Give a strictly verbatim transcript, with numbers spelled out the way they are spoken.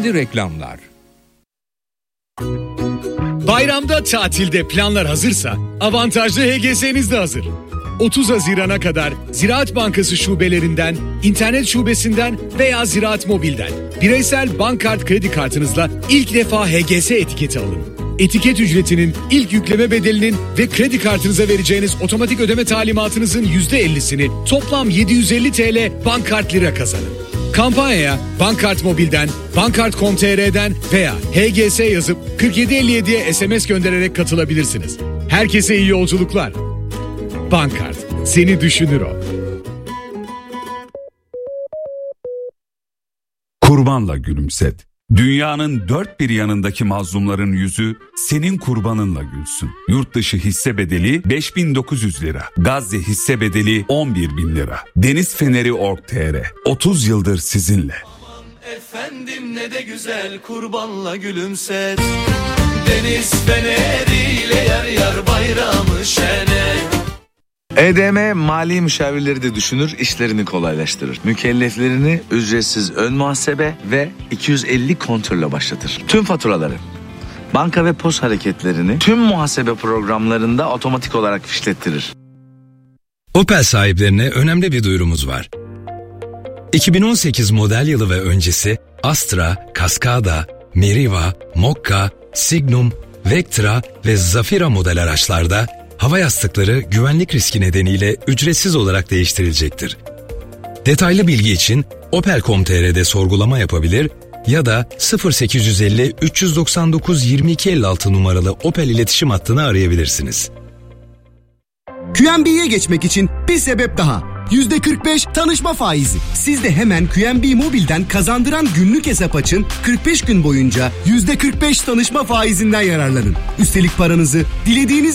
Yerel reklamlar. Bayramda, tatilde planlar hazırsa avantajlı H G S'niz de hazır. otuz Haziran'a kadar Ziraat Bankası şubelerinden, internet şubesinden veya Ziraat Mobil'den bireysel bankkart kredi kartınızla ilk defa H G S etiketi alın. Etiket ücretinin, ilk yükleme bedelinin ve kredi kartınıza vereceğiniz otomatik ödeme talimatınızın yüzde ellisini toplam yedi yüz elli TL bankkart lira kazanın. Kampanyaya Bankkart Mobil'den, bankkart nokta com nokta t r'den veya H G S yazıp kırk yedi elli yediye S M S göndererek katılabilirsiniz. Herkese iyi yolculuklar. Bankkart, seni düşünür o. Kurbanla gülümset. Dünyanın dört bir yanındaki mazlumların yüzü senin kurbanınla gülsün. Yurt dışı hisse bedeli beş bin dokuz yüz lira. Gazze hisse bedeli on bir bin lira. Deniz Feneri nokta org nokta t r. otuz yıldır sizinle. Aman efendim ne de güzel kurbanla gülümset. Deniz feneriyle yar yar bayramı şene. E D M mali müşavirleri de düşünür, işlerini kolaylaştırır. Mükelleflerini ücretsiz ön muhasebe ve iki yüz elli kontrolle başlatır. Tüm faturaları, banka ve pos hareketlerini tüm muhasebe programlarında otomatik olarak fişlettirir. Opel sahiplerine önemli bir duyurumuz var. iki bin on sekiz model yılı ve öncesi Astra, Cascada, Meriva, Mokka, Signum, Vectra ve Zafira model araçlarda hava yastıkları güvenlik riski nedeniyle ücretsiz olarak değiştirilecektir. Detaylı bilgi için opel nokta com nokta t r'de sorgulama yapabilir ya da sıfır sekiz yüz elli üç yüz doksan dokuz yirmi iki elli altı numaralı Opel iletişim hattını arayabilirsiniz. Q N B'ye geçmek için bir sebep daha. yüzde kırk beş tanışma faizi. Siz de hemen Q N B Mobil'den kazandıran günlük hesap açın. kırk beş gün boyunca yüzde kırk beş tanışma faizinden yararlanın. Üstelik paranızı dilediğiniz